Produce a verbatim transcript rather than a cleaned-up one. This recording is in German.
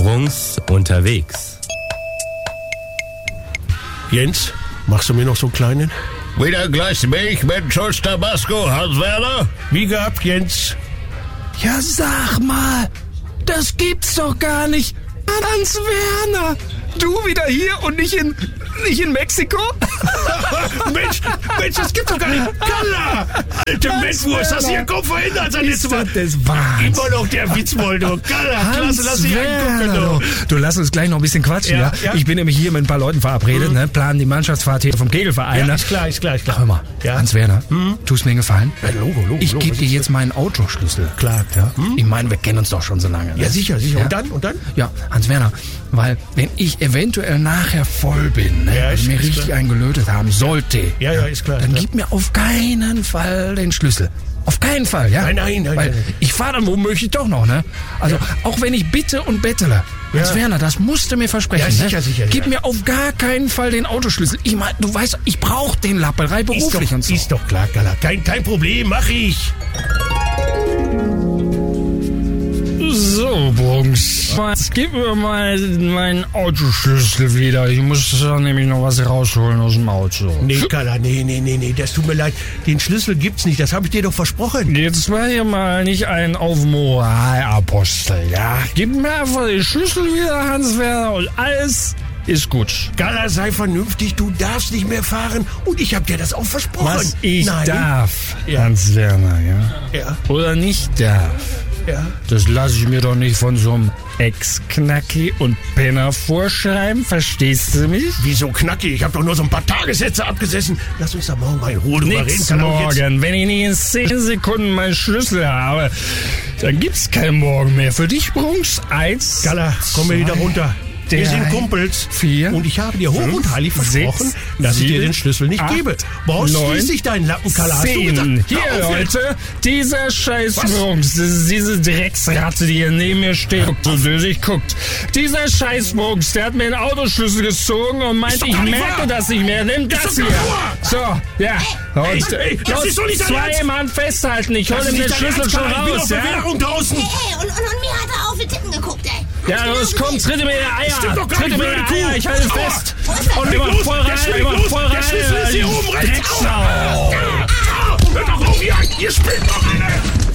Brunks unterwegs. Jens, machst du mir noch so einen kleinen? Wieder Glas Milch mit Schuss Tabasco, Hans-Werner? Wie gehabt, Jens? Ja, sag mal, das gibt's doch gar nicht. Hans-Werner, du wieder hier und nicht in, nicht in Mexiko? Mensch, Mensch, das gibt's doch gar nicht. Kalla! Alte Mettwurst, hast du den Kopf verändert seit letztem Mal? Das Wahnsinn. Immer noch der Witzboldo. Kalla, klasse, lass dich angucken. Du. du, lass uns gleich noch ein bisschen quatschen, ja? Ja, ja. Ich bin nämlich hier mit ein paar Leuten verabredet, mhm. ne? Planen die Mannschaftsfahrt hier vom Kegelverein. Ja, ne? ist klar, ist klar, ist klar. Hör mal, Ja. Hans-Werner, Mhm. tust mir einen Gefallen? Ja, Logo, Logo, Ich Logo, gebe was dir ist jetzt meinen Autoschlüssel. Klar. Ja? Mhm. Ich meine, wir kennen uns doch schon so lange. Ne? Ja, sicher, sicher. Ja? Und dann, und dann? Ja, Hans-Werner, weil wenn ich eventuell nachher voll bin, ne, Ja, und ist- mir ist richtig klar. eingelötet haben sollte, Ja, ja, ist klar, dann ist klar. gib mir auf keinen Fall den Schlüssel. Auf keinen Fall, ja? Nein, nein, nein, Weil nein. ich fahre dann womöglich doch noch, ne? Also, auch wenn ich bitte und bettele. Ja. Hans-Werner, das musst du mir versprechen, Ja, sicher, ne? sicher, Gib ja. mir auf gar keinen Fall den Autoschlüssel. Ich meine, du weißt, ich brauche den Lappelrei Ist beruflich doch, und so. ist doch klar, Kalla. Kein, kein Problem, mach ich. So, Brunks, jetzt gib mir mal meinen Autoschlüssel wieder. Ich muss da nämlich noch was rausholen aus dem Auto. Nee, Kalla, nee, nee, nee, nee, das tut mir leid. Den Schlüssel gibt's nicht, das habe ich dir doch versprochen. Jetzt war hier mal nicht ein auf Moralapostel, ja? Gib mir einfach den Schlüssel wieder, Hans-Werner, und alles ist gut. Kalla, sei vernünftig, du darfst nicht mehr fahren und ich habe dir das auch versprochen. Was ich Nein. darf, Ja. Hans-Werner, ja? Ja, Oder nicht darf, ja. das lasse ich mir doch nicht von so einem Ex-Knacki und Penner vorschreiben, verstehst du mich? Wieso knackig? Ich habe doch nur so ein paar Tagessätze abgesessen. Lass uns da morgen mal in Ruhe drüber reden. Nix Kalla, und jetzt- morgen. Wenn ich nicht in zehn Sekunden meinen Schlüssel habe, dann gibt's kein Morgen mehr. Für dich, Brunks, eins, Kalla, komm mir wieder zwei, runter. Wir drei, sind Kumpels. vier, Und ich habe dir hoch fünf, und heilig versprochen, sechs, dass ich dir sieben, den Schlüssel nicht acht, gebe. Brauchst neun, schließlich deinen Lappen, Kalla. Hast du zehn. gesagt? Hier, Hör auf jetzt. Leute, dieser scheiß Was? Brunks, das ist diese Drecksratte, die hier neben mir steht, guckt so dösig guckt. Dieser scheiß Brunks, der hat mir den Autoschlüssel gezogen und meint, Ist doch ich gar nicht merke wahr. das nicht mehr. Nimm das doch hier. gar nicht So, ja. Ey, Und, ey, das los, ist doch nicht dein zwei Ernst. im Hand festhalten. Ich hole Das ihm ist den nicht dein Schlüssel Ernst, schon Kalla. Ich bin raus, auf ja? Bewährung draußen. Hey, und, und, und mir hat er auf die Titten geguckt, ey. Ja, los, komm, tritt mir in die Eier. Stimmt doch gar Tritt nicht, mir in die blöde Eier, Kuh. ich halte Aua. fest. Und Und leg immer los, voll der rein, Schlüssel immer los, voll der rein. Schlüssel ist hier oben rechts. Drecksau. Au, hör doch auf, ihr, ihr spinnt doch, Alter.